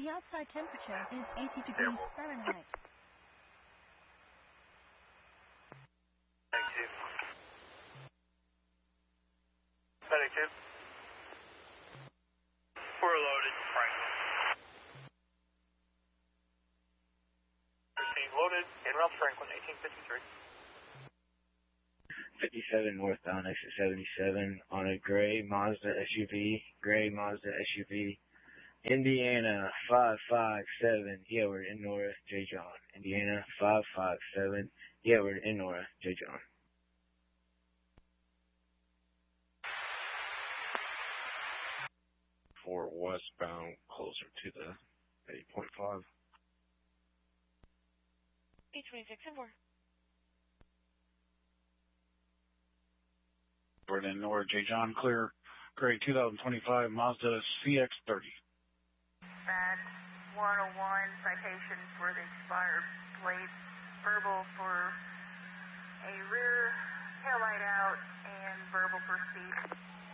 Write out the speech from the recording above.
The outside temperature is 80 degrees Fahrenheit. Thank you. Medic 2. We're loaded, Franklin. 13 loaded, en route Franklin, 1853. 57 northbound, exit 77 on a gray Mazda SUV, Indiana 557, Hayward in Nora, J. John. Indiana 557, Hayward in Nora, J. John. For westbound, closer to the 8.5. 826 and 4. Hayward in Nora, J. John, clear, gray 2025 Mazda CX-30. Bad 101 citation for the expired plate, verbal for a rear taillight out, and verbal for speed.